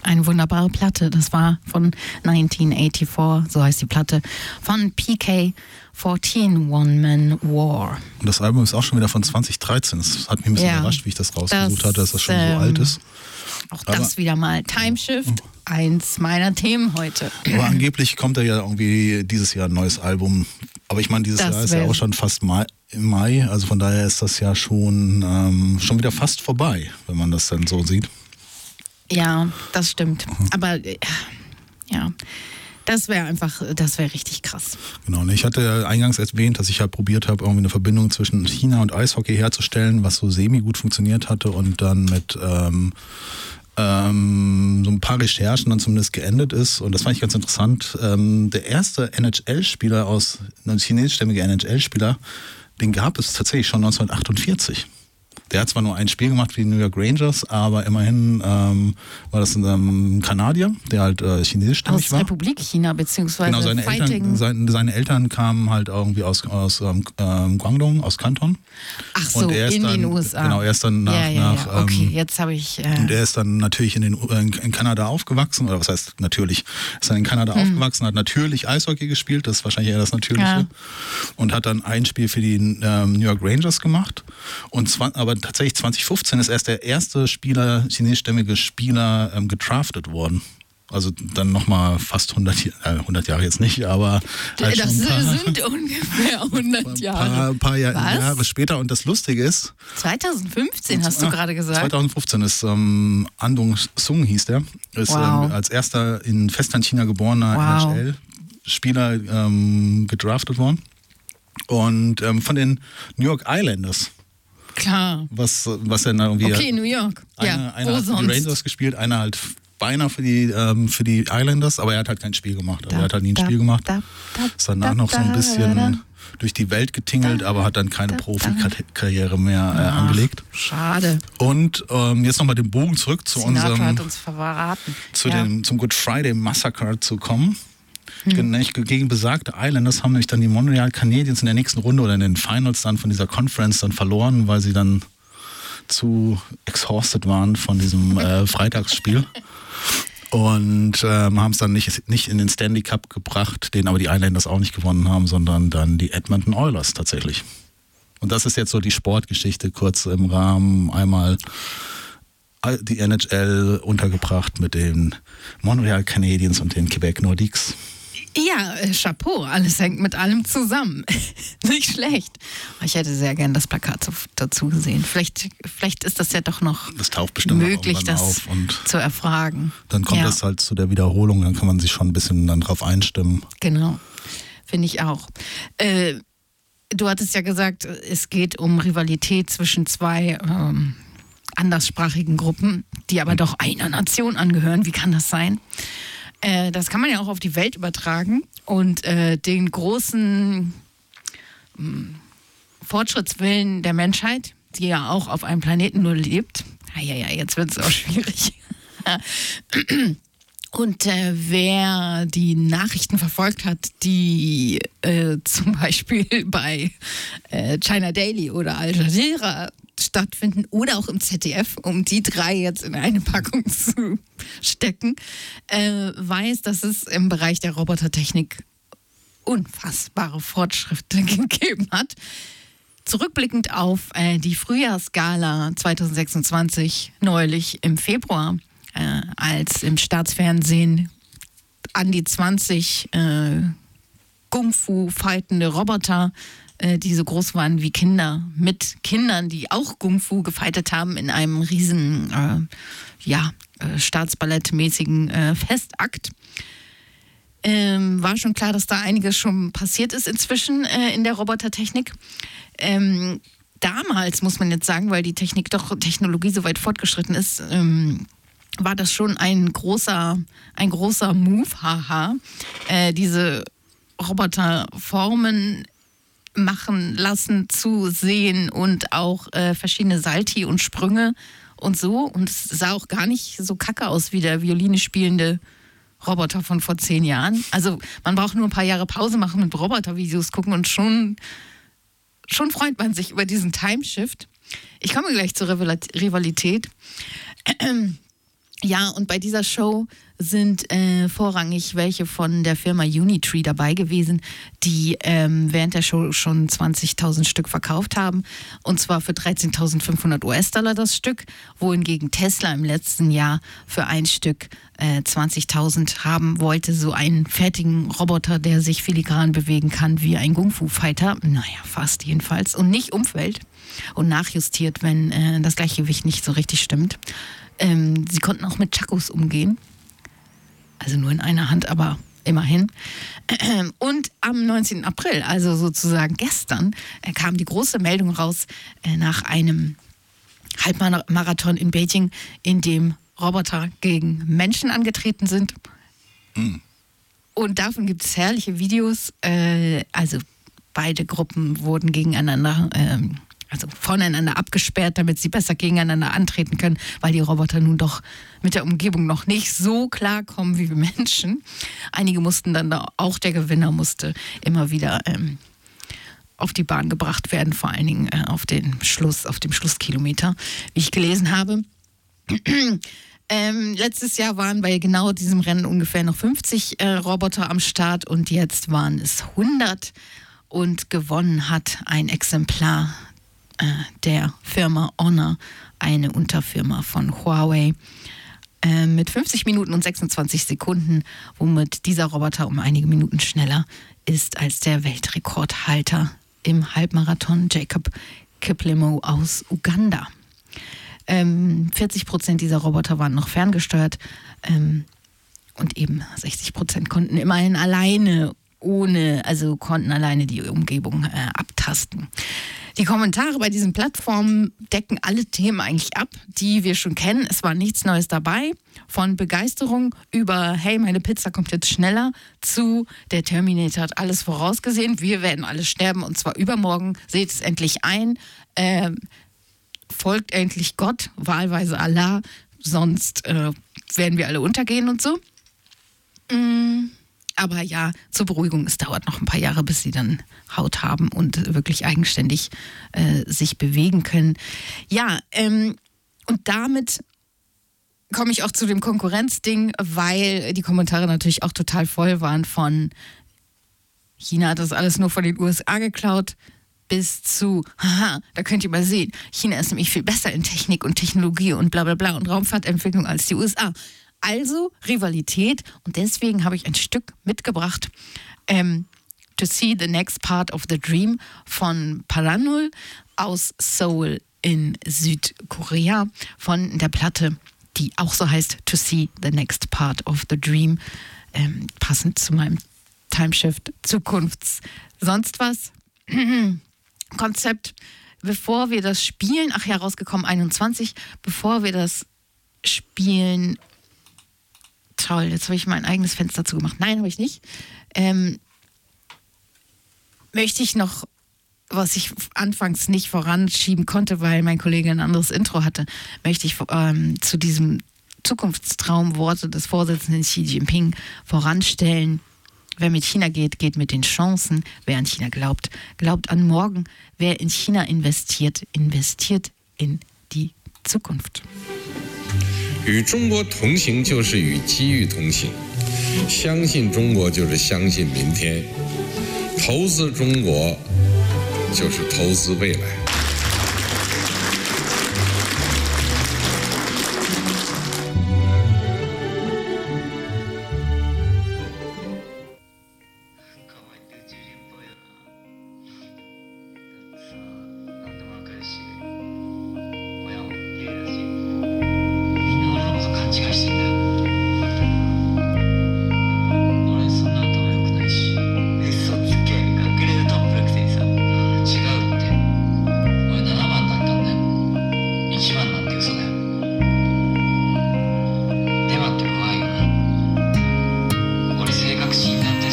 Eine wunderbare Platte. Das war von 1984, so heißt die Platte, von PK-14 One Man War. Und das Album ist auch schon wieder von 2013. Das hat mich ein bisschen überrascht, wie ich das rausgesucht hatte, dass das schon so alt ist. Auch das wieder mal. Timeshift, eins meiner Themen heute. Aber angeblich kommt da ja irgendwie dieses Jahr ein neues Album. Aber ich meine, dieses Jahr ist ja auch schon fast im Mai. Also von daher ist das ja schon wieder fast vorbei, wenn man das dann so sieht. Ja, das stimmt. Aber ja, das wäre richtig krass. Genau, und ich hatte ja eingangs erwähnt, dass ich ja probiert habe, irgendwie eine Verbindung zwischen China und Eishockey herzustellen, was so semi-gut funktioniert hatte und dann mit so ein paar Recherchen dann zumindest geendet ist. Und das fand ich ganz interessant. Der erste NHL-Spieler ein chinesischstämmiger NHL-Spieler, den gab es tatsächlich schon 1948. Der hat zwar nur ein Spiel gemacht für die New York Rangers, aber immerhin war das ein Kanadier, der halt chinesischstämmig war. Aus Republik China, beziehungsweise genau, seine Eltern kamen halt irgendwie aus Guangdong, aus Kanton. Ach so, in den USA. Genau, er ist dann nach okay, jetzt habe ich... Und er ist dann natürlich in Kanada aufgewachsen, oder was heißt natürlich, ist dann in Kanada aufgewachsen, hat natürlich Eishockey gespielt, das ist wahrscheinlich eher das Natürliche. Ja. Und hat dann ein Spiel für die New York Rangers gemacht. Aber tatsächlich 2015 ist erst der erste chinesischstämmige Spieler gedraftet worden. Also dann nochmal fast 100 Jahre jetzt nicht, aber halt das sind ungefähr 100 Jahre. Ein paar Jahre später. Und das Lustige ist... 2015 hast du gerade gesagt. 2015 ist Andong Sung hieß der. Ist als erster in Festland China geborener NHL-Spieler gedraftet worden. Und von den New York Islanders. Klar. Was denn da irgendwie... Okay, New York. Einer hat für die Rangers gespielt, einer halt beinahe für die Islanders, aber er hat halt kein Spiel gemacht. Also er hat halt nie ein Spiel gemacht. Ist danach noch so ein bisschen durch die Welt getingelt, aber hat dann keine Profikarriere mehr angelegt. Schade. Und jetzt nochmal den Bogen zurück zu hat uns verraten. Zum Good Friday Massacre zu kommen. Gegen besagte Islanders haben nämlich dann die Montreal Canadiens in der nächsten Runde oder in den Finals dann von dieser Conference dann verloren, weil sie dann zu exhausted waren von diesem Freitagsspiel. Und haben es dann nicht in den Stanley Cup gebracht, den aber die Islanders auch nicht gewonnen haben, sondern dann die Edmonton Oilers tatsächlich. Und das ist jetzt so die Sportgeschichte, kurz im Rahmen einmal die NHL untergebracht mit den Montreal Canadiens und den Quebec Nordiques. Ja, Chapeau, alles hängt mit allem zusammen. Nicht schlecht. Ich hätte sehr gern das Plakat dazu gesehen. Vielleicht ist das ja doch noch das taucht bestimmt möglich, das auf und zu erfragen. Dann kommt das halt zu der Wiederholung, dann kann man sich schon ein bisschen dann drauf einstimmen. Genau, finde ich auch. Du hattest ja gesagt, es geht um Rivalität zwischen zwei anderssprachigen Gruppen, die aber doch einer Nation angehören. Wie kann das sein? Das kann man ja auch auf die Welt übertragen und den großen Fortschrittswillen der Menschheit, die ja auch auf einem Planeten nur lebt. Ja, jetzt wird es auch schwierig. Und wer die Nachrichten verfolgt hat, die zum Beispiel bei China Daily oder Al Jazeera stattfinden oder auch im ZDF, um die drei jetzt in eine Packung zu stecken, weiß, dass es im Bereich der Robotertechnik unfassbare Fortschritte gegeben hat. Zurückblickend auf die Frühjahrsgala 2026 neulich im Februar, als im Staatsfernsehen an die 20 Kung-Fu-fightende Roboter, die so groß waren wie Kinder, mit Kindern, die auch Kung-Fu gefightet haben in einem riesen Staatsballettmäßigen Festakt. War schon klar, dass da einiges schon passiert ist inzwischen in der Robotertechnik. Damals, muss man jetzt sagen, weil die Technologie so weit fortgeschritten ist, war das schon ein großer Move, diese Roboterformen machen lassen, zu sehen und auch verschiedene Salti und Sprünge und so. Und es sah auch gar nicht so kacke aus wie der Violine spielende Roboter von vor 10 Jahren. Also man braucht nur ein paar Jahre Pause machen und Robotervideos gucken und schon freut man sich über diesen Timeshift. Ich komme gleich zur Rivalität. Ja, und bei dieser Show sind vorrangig welche von der Firma Unitree dabei gewesen, die während der Show schon 20.000 Stück verkauft haben. Und zwar für 13.500 US-Dollar das Stück, wohingegen Tesla im letzten Jahr für ein Stück 20.000 haben wollte. So einen fertigen Roboter, der sich filigran bewegen kann wie ein Kung-Fu-Fighter. Naja, fast jedenfalls. Und nicht umfällt und nachjustiert, wenn das Gleichgewicht nicht so richtig stimmt. Sie konnten auch mit Chakos umgehen. Also nur in einer Hand, aber immerhin. Und am 19. April, also sozusagen gestern, kam die große Meldung raus nach einem Halbmarathon in Beijing, in dem Roboter gegen Menschen angetreten sind. Und davon gibt es herrliche Videos. Also beide Gruppen wurden gegeneinander also voneinander abgesperrt, damit sie besser gegeneinander antreten können, weil die Roboter nun doch mit der Umgebung noch nicht so klarkommen wie wir Menschen. Einige mussten dann auch der Gewinner musste immer wieder auf die Bahn gebracht werden, vor allen Dingen auf dem Schlusskilometer, wie ich gelesen habe. Letztes Jahr waren bei genau diesem Rennen ungefähr noch 50 Roboter am Start und jetzt waren es 100 und gewonnen hat ein Exemplar der Firma Honor, eine Unterfirma von Huawei, mit 50 Minuten und 26 Sekunden, womit dieser Roboter um einige Minuten schneller ist als der Weltrekordhalter im Halbmarathon Jacob Kiplimo aus Uganda. 40% dieser Roboter waren noch ferngesteuert und eben 60% konnten immerhin konnten alleine die Umgebung abtasten. Die Kommentare bei diesen Plattformen decken alle Themen eigentlich ab, die wir schon kennen. Es war nichts Neues dabei. Von Begeisterung über, hey, meine Pizza kommt jetzt schneller, zu, der Terminator hat alles vorausgesehen. Wir werden alle sterben und zwar übermorgen. Seht es endlich ein. Folgt endlich Gott, wahlweise Allah. Sonst werden wir alle untergehen und so. Aber ja, zur Beruhigung, es dauert noch ein paar Jahre, bis sie dann Haut haben und wirklich eigenständig sich bewegen können. Ja, und damit komme ich auch zu dem Konkurrenzding, weil die Kommentare natürlich auch total voll waren von China hat das alles nur von den USA geklaut, bis zu, haha, da könnt ihr mal sehen, China ist nämlich viel besser in Technik und Technologie und bla bla bla und Raumfahrtentwicklung als die USA. Also Rivalität und deswegen habe ich ein Stück mitgebracht, To See the Next Part of the Dream von Paranul aus Seoul in Südkorea von der Platte, die auch so heißt To See the Next Part of the Dream, passend zu meinem Timeshift Zukunfts sonst was Konzept. Bevor wir das spielen, rausgekommen 21, bevor wir das spielen, toll, jetzt habe ich mein eigenes Fenster zugemacht. Nein, habe ich nicht. Möchte ich noch, was ich anfangs nicht voranschieben konnte, weil mein Kollege ein anderes Intro hatte, möchte ich zu diesem Zukunftstraumworte des Vorsitzenden Xi Jinping voranstellen. Wer mit China geht, geht mit den Chancen. Wer an China glaubt, glaubt an morgen. Wer in China investiert, investiert in die Zukunft. 与中国同行就是与机遇同行，相信中国就是相信明天，投资中国就是投资未来。